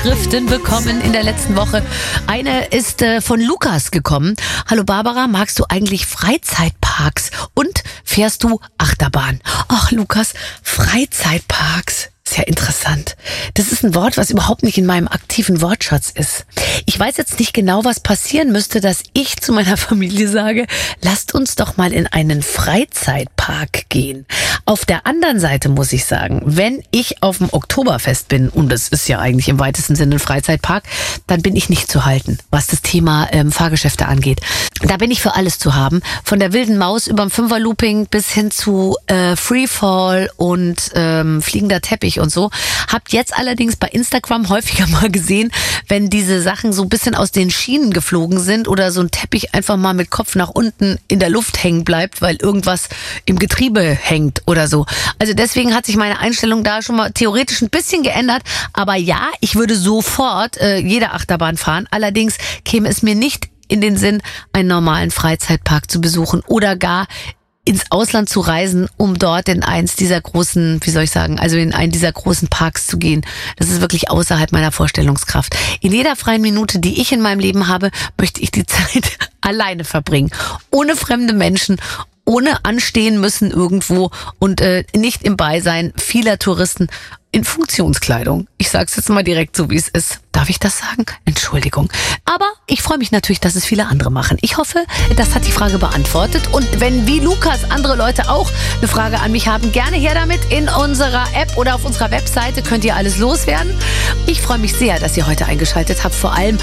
Zuschriften bekommen in der letzten Woche. Eine ist von Lukas gekommen. Hallo Barbara, magst du eigentlich Freizeitparks und fährst du Achterbahn? Ach Lukas, Freizeitparks. Ist ja interessant. Das ist ein Wort, was überhaupt nicht in meinem aktiven Wortschatz ist. Ich weiß jetzt nicht genau, was passieren müsste, dass ich zu meiner Familie sage, lasst uns doch mal in einen Freizeitpark gehen. Auf der anderen Seite muss ich sagen, wenn ich auf dem Oktoberfest bin, und das ist ja eigentlich im weitesten Sinne ein Freizeitpark, dann bin ich nicht zu halten, was das Thema Fahrgeschäfte angeht. Da bin ich für alles zu haben. Von der wilden Maus überm Fünferlooping bis hin zu Freefall und fliegender Teppich und so. Habt jetzt allerdings bei Instagram häufiger mal gesehen, wenn diese Sachen so ein bisschen aus den Schienen geflogen sind oder so ein Teppich einfach mal mit Kopf nach unten in der Luft hängen bleibt, weil irgendwas im Getriebe hängt oder so. Also deswegen hat sich meine Einstellung da schon mal theoretisch ein bisschen geändert. Aber ja, ich würde sofort jede Achterbahn fahren. Allerdings käme es mir nicht in den Sinn, einen normalen Freizeitpark zu besuchen oder gar ins Ausland zu reisen, um dort in eins dieser großen, also in einen dieser großen Parks zu gehen. Das ist wirklich außerhalb meiner Vorstellungskraft. In jeder freien Minute, die ich in meinem Leben habe, möchte ich die Zeit alleine verbringen. Ohne fremde Menschen, ohne anstehen müssen irgendwo und nicht im Beisein vieler Touristen in Funktionskleidung. Ich sag's jetzt mal direkt so, wie es ist. Darf ich das sagen? Entschuldigung. Aber ich freue mich natürlich, dass es viele andere machen. Ich hoffe, das hat die Frage beantwortet. Und wenn wie Lukas andere Leute auch eine Frage an mich haben, gerne her damit. In unserer App oder auf unserer Webseite könnt ihr alles loswerden. Ich freue mich sehr, dass ihr heute eingeschaltet habt. Vor allem,